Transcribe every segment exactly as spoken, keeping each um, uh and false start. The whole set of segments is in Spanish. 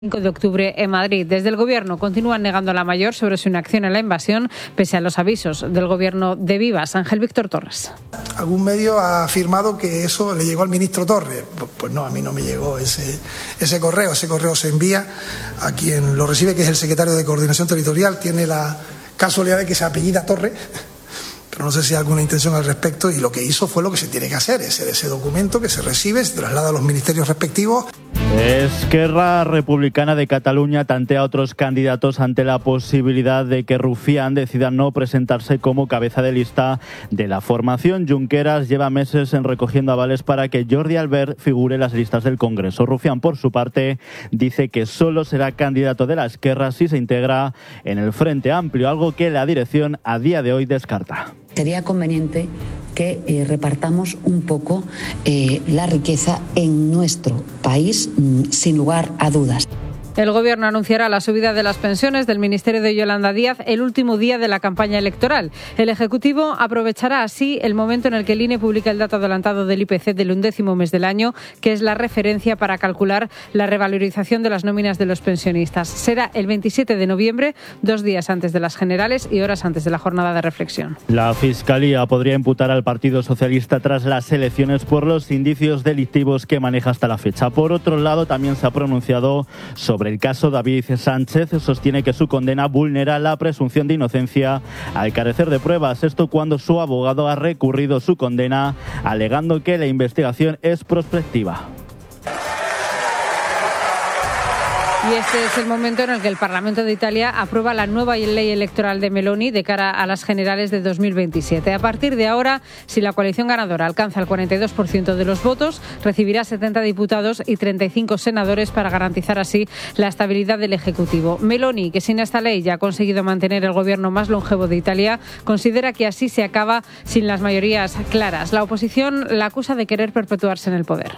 cinco de octubre en Madrid. Desde el Gobierno continúan negando la mayor sobre su inacción en la invasión, pese a los avisos del Gobierno de Vivas. Ángel Víctor Torres. Algún medio ha afirmado que eso le llegó al ministro Torres. Pues no, a mí no me llegó ese, ese correo. Ese correo se envía a quien lo recibe, que es el secretario de Coordinación Territorial. Tiene la casualidad de que se apellida Torres, pero no sé si hay alguna intención al respecto, y lo que hizo fue lo que se tiene que hacer, ese, ese documento que se recibe, se traslada a los ministerios respectivos. Esquerra Republicana de Cataluña tantea a otros candidatos ante la posibilidad de que Rufián decida no presentarse como cabeza de lista de la formación. Junqueras lleva meses en recogiendo avales para que Jordi Albert figure en las listas del Congreso. Rufián, por su parte, dice que solo será candidato de la Esquerra si se integra en el Frente Amplio, algo que la dirección a día de hoy descarta. Sería conveniente que eh, repartamos un poco eh, la riqueza en nuestro país, mmm, sin lugar a dudas. El Gobierno anunciará la subida de las pensiones del Ministerio de Yolanda Díaz el último día de la campaña electoral. El Ejecutivo aprovechará así el momento en el que el I N E publica el dato adelantado del I P C del undécimo mes del año, que es la referencia para calcular la revalorización de las nóminas de los pensionistas. Será el veintisiete de noviembre, dos días antes de las generales y horas antes de la jornada de reflexión. La Fiscalía podría imputar al Partido Socialista tras las elecciones por los indicios delictivos que maneja hasta la fecha. Por otro lado, también se ha pronunciado sobre Sobre el caso David Sánchez. Sostiene que su condena vulnera la presunción de inocencia al carecer de pruebas. Esto cuando su abogado ha recurrido su condena, alegando que la investigación es prospectiva. Y este es el momento en el que el Parlamento de Italia aprueba la nueva ley electoral de Meloni de cara a las generales de dos mil veintisiete. A partir de ahora, si la coalición ganadora alcanza el cuarenta y dos por ciento de los votos, recibirá setenta diputados y treinta y cinco senadores para garantizar así la estabilidad del Ejecutivo. Meloni, que sin esta ley ya ha conseguido mantener el gobierno más longevo de Italia, considera que así se acaba sin las mayorías claras. La oposición la acusa de querer perpetuarse en el poder.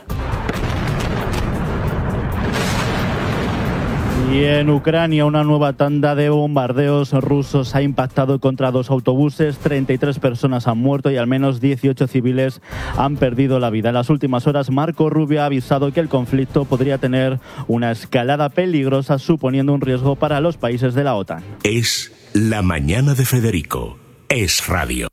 Y en Ucrania, una nueva tanda de bombardeos rusos ha impactado contra dos autobuses. treinta y tres personas han muerto y al menos dieciocho civiles han perdido la vida. En las últimas horas, Marco Rubio ha avisado que el conflicto podría tener una escalada peligrosa, suponiendo un riesgo para los países de la OTAN. Es la mañana de Federico. Es radio.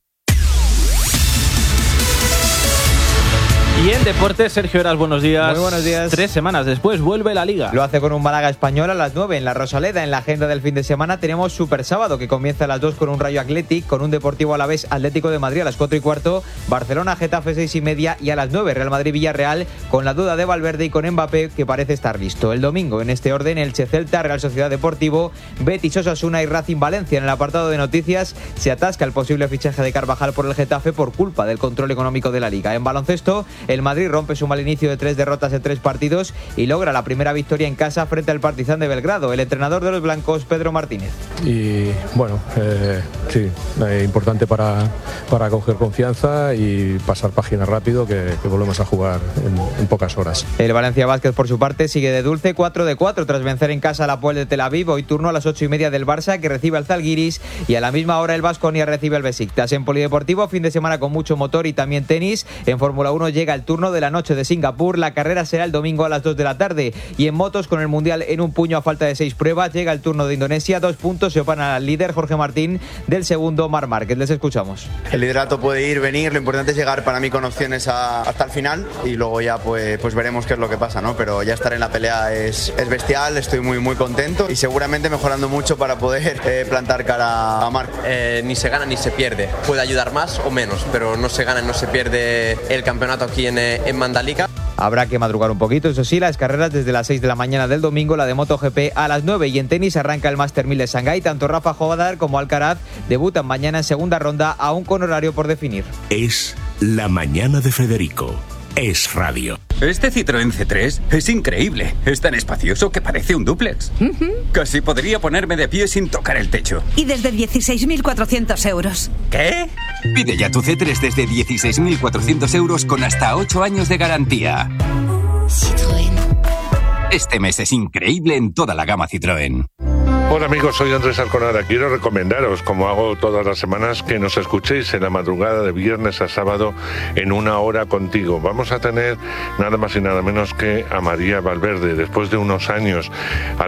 Y en deportes, Sergio Heras, buenos días. Muy buenos días. Tres semanas después vuelve la Liga. Lo hace con un Málaga Español a las nueve en la Rosaleda. En la agenda del fin de semana tenemos Super Sábado, que comienza a las dos con un Rayo Athletic, con un Deportivo Alavés Atlético de Madrid a las cuatro y cuarto, Barcelona Getafe seis y media, y a las nueve Real Madrid Villarreal, con la duda de Valverde y con Mbappé, que parece estar listo. El domingo, en este orden, Elche Celta, Real Sociedad Deportivo, Betis Osasuna y Racing Valencia. En el apartado de noticias se atasca el posible fichaje de Carvajal por el Getafe por culpa del control económico de la Liga. En baloncesto, el Madrid rompe su mal inicio de tres derrotas en tres partidos y logra la primera victoria en casa frente al Partizan de Belgrado. El entrenador de los blancos, Pedro Martínez. Y bueno, eh, sí, eh, importante para, para coger confianza y pasar página rápido, que, que volvemos a jugar en, en pocas horas. El Valencia Basket, por su parte, sigue de dulce, cuatro de cuatro tras vencer en casa al Apoel de Tel Aviv. Hoy turno a las ocho y media del Barça, que recibe al Zalgiris, y a la misma hora el Baskonia recibe al Besiktas. En polideportivo, fin de semana con mucho motor y también tenis. En Fórmula uno llega el turno de la noche de Singapur. La carrera será el domingo a las dos de la tarde. Y en motos, con el Mundial en un puño a falta de seis pruebas, llega el turno de Indonesia. Dos puntos se opanan al líder Jorge Martín, del segundo Marc Márquez. Les escuchamos. El liderato puede ir, venir. Lo importante es llegar, para mí, con opciones a, hasta el final, y luego ya pues, pues veremos qué es lo que pasa, ¿no? Pero ya estar en la pelea es, es bestial. Estoy muy muy contento y seguramente mejorando mucho para poder eh, plantar cara a Marc. Eh, ni se gana ni se pierde. Puede ayudar más o menos, pero no se gana y no se pierde el campeonato aquí en, en Mandalika. Habrá que madrugar un poquito, eso sí, las carreras desde las seis de la mañana del domingo, la de MotoGP a las nueve, y en tenis arranca el Master mil de Shanghái. Tanto Rafa Nadal como Alcaraz debutan mañana en segunda ronda, aún con horario por definir. Es la mañana de Federico. Es radio. Este Citroën C tres es increíble. Es tan espacioso que parece un dúplex. Uh-huh. Casi podría ponerme de pie sin tocar el techo. Y desde dieciséis mil cuatrocientos euros. ¿Qué? Pide ya tu C tres desde dieciséis mil cuatrocientos euros con hasta ocho años de garantía. Citroën. Este mes es increíble en toda la gama Citroën. Hola amigos, soy Andrés Alconada. Quiero recomendaros, como hago todas las semanas, que nos escuchéis en la madrugada de viernes a sábado en Una Hora Contigo. Vamos a tener nada más y nada menos que a María Valverde, después de unos años